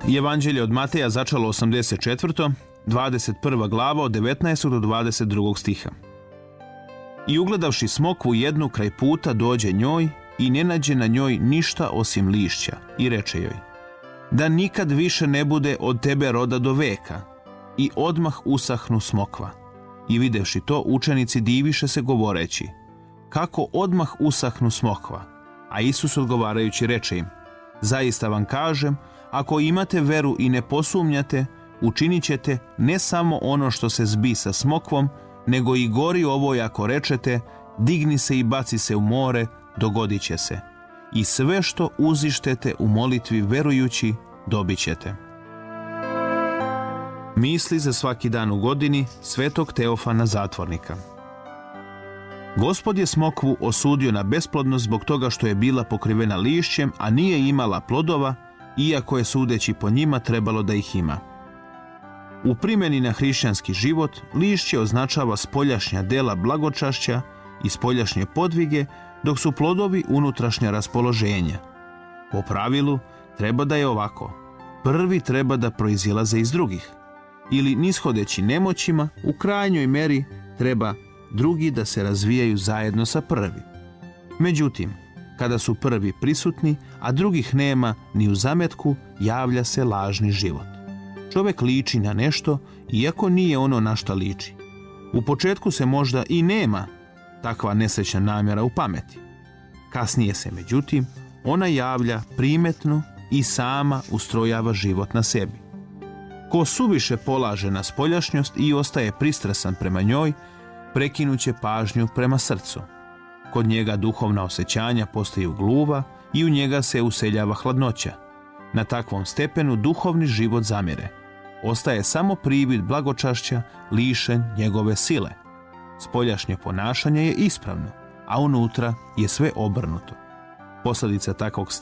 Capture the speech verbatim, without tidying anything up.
i Evanđelje od Mateja začelo osamdeset četvrto dvadeset prva glava od devetnaestog do dvadeset drugog stiha. I ugledavši smokvu jednu kraj puta dođe njoj i ne nađe na njoj ništa osim lišća i reče joj: da nikad više ne bude od tebe roda do veka. I odmah usahnu smokva. I videvši to, učenici diviše se govoreći: kako odmah usahnu smokva? A Isus odgovarajući reče im: zaista vam kažem, ako imate veru i ne posumnjate, učinit ćete ne samo ono što se zbi sa smokvom, nego i gori ovoj ako rečete: digni se i baci se u more, dogodit će se. I sve što uzištete u molitvi verujući, dobit ćete. Misli za svaki dan u godini svetog Teofana Zatvornika. Gospod je smokvu osudio na besplodnost zbog toga što je bila pokrivena lišćem, a nije imala plodova, iako je sudeći po njima trebalo da ih ima. U primjeni na hrišćanski život, lišće označava spoljašnja dela blagočašća i spoljašnje podvige, dok su plodovi unutrašnja raspoloženja. Po pravilu, treba da je ovako: prvi treba da proizilaze iz drugih, ili nishodeći nemoćima, u krajnjoj meri treba drugi da se razvijaju zajedno sa prvi. Međutim, kada su prvi prisutni, a drugih nema ni u zametku, javlja se lažni život. Čovjek liči na nešto, iako nije ono na šta liči. U početku se možda i nema takva nesrećna namjera u pameti. Kasnije se, međutim, ona javlja primetno i sama ustrojava život na sebi. Ko suviše polaže na spoljašnjost i ostaje pristrasan prema njoj, prekinuće pažnju prema srcu. Kod njega duhovna osjećanja postaju gluva i u njega se useljava hladnoća. Na takvom stepenu duhovni život zamire. Ostaje samo privid blagočašća, lišen njegove sile. Spoljašnje ponašanje je ispravno, a unutra je sve obrnuto. Posljedica takvog